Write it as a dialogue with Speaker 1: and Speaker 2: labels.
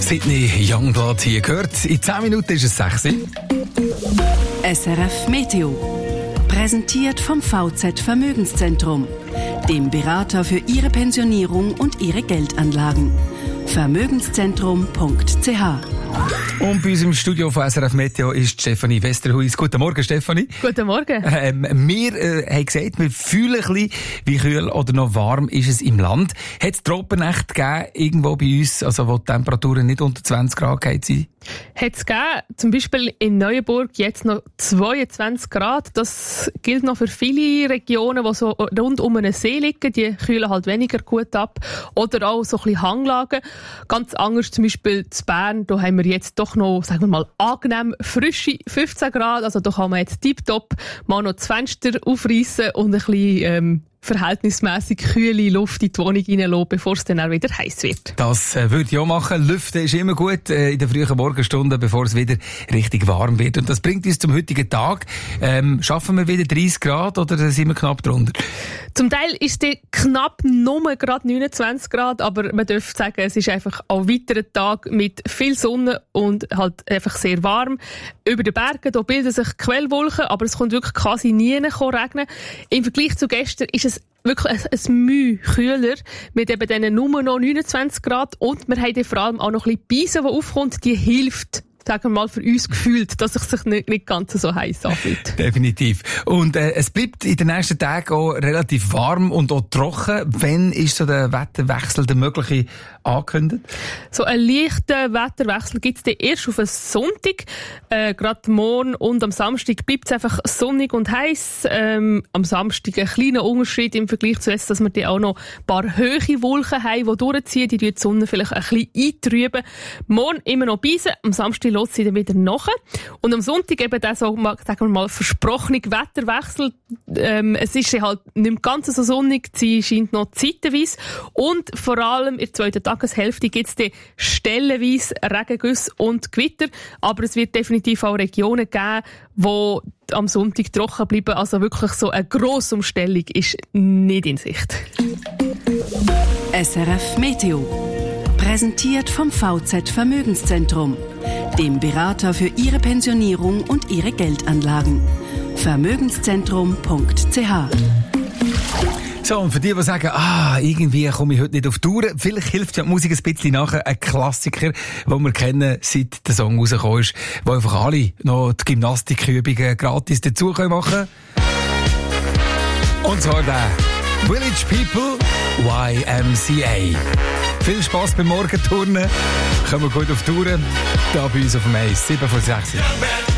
Speaker 1: Sydney Youngblood hier gehört. In 10 Minuten ist es 6 Uhr.
Speaker 2: SRF Meteo. Präsentiert vom VZ Vermögenszentrum, dem Berater für Ihre Pensionierung und Ihre Geldanlagen. Vermögenszentrum.ch.
Speaker 1: Und bei uns im Studio von SRF Meteo ist Stefanie Westerhuis. Guten Morgen, Stefanie.
Speaker 3: Guten Morgen.
Speaker 1: Wir haben gesagt, wir fühlen ein bisschen, wie kühl oder noch warm ist es im Land. Hat es Tropennächte gegeben, irgendwo bei uns, also wo die Temperaturen nicht unter 20 Grad sind?
Speaker 3: Hat es gegeben, zum Beispiel in Neuenburg jetzt noch 22 Grad. Das gilt noch für viele Regionen, die so rund um einen See liegen. Die kühlen halt weniger gut ab. Oder auch so ein bisschen Hanglagen. Ganz anders zum Beispiel zu Bern. Da haben wir jetzt doch noch, sagen wir mal, angenehm frische 15 Grad. Also da kann man jetzt tiptop mal noch das Fenster aufreißen und ein bisschen verhältnismäßig kühle Luft in die Wohnung reinlassen, bevor es dann auch wieder heiß wird.
Speaker 1: Das würde ich auch machen. Lüften ist immer gut in den frühen Morgenstunden, bevor es wieder richtig warm wird. Und das bringt uns zum heutigen Tag. Schaffen wir wieder 30 Grad oder sind wir knapp drunter?
Speaker 3: Zum Teil ist es knapp nur gerade 29 Grad, aber man dürfte sagen, es ist einfach ein weiterer Tag mit viel Sonne und halt einfach sehr warm. Über den Bergen da bilden sich Quellwolken, aber es kommt wirklich quasi nie regnen. Im Vergleich zu gestern ist es wirklich ein Mühe kühler mit eben diesen nur noch 29 Grad und wir haben vor allem auch noch ein bisschen Beise, die aufkommt, die hilft, sagen wir mal, für uns gefühlt, dass es sich nicht ganz so heiß anfühlt.
Speaker 1: Definitiv. Und es bleibt in den nächsten Tagen auch relativ warm und auch trocken. Wann ist so der Wetterwechsel der mögliche angekündigt? So
Speaker 3: einen leichten Wetterwechsel gibt es erst auf einen Sonntag. Gerade morgen und am Samstag bleibt es einfach sonnig und heiß. Am Samstag ein kleiner Unterschied im Vergleich zu jetzt, dass wir dann auch noch ein paar hohe Wolken haben, die durchziehen, die die Sonne vielleicht ein bisschen eintrüben. Morgen immer noch Beise, am Samstag lässt sie dann wieder nach. Und am Sonntag eben der so, sagen wir mal, versprochene Wetterwechsel. Es ist halt nicht mehr ganz so sonnig, sie scheint noch zeitweise. Und vor allem in der zweiten Tageshälfte gibt es dann stellenweise Regengüsse und Gewitter. Aber es wird definitiv auch Regionen geben, wo am Sonntag trocken bleiben. Also wirklich so eine grosse Umstellung ist nicht in Sicht.
Speaker 2: SRF Meteo. Präsentiert vom VZ Vermögenszentrum, dem Berater für Ihre Pensionierung und Ihre Geldanlagen. Vermögenszentrum.ch.
Speaker 1: So, und für die sagen, irgendwie komme ich heute nicht auf die Tour, vielleicht hilft ja die Musik ein bisschen nachher. Ein Klassiker, den wir kennen, seit der Song rausgekommen ist, wo einfach alle noch die Gymnastikübungen gratis dazu machen können. Und zwar der Village People YMCA. Viel Spass beim Morgenturnen. Kommen wir gut auf die Tour. Da bei uns auf dem Eis. 7 vor 6.